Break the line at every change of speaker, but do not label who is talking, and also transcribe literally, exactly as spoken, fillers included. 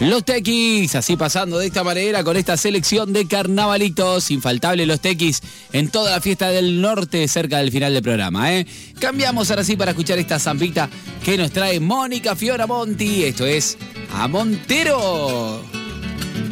Los Tequis, así pasando de esta manera con esta selección de carnavalitos. Infaltable Los Tequis en toda la fiesta del norte cerca del final del programa, ¿eh? Cambiamos ahora sí para escuchar esta zampita que nos trae Mónica Fioramonti. Esto es A Montero.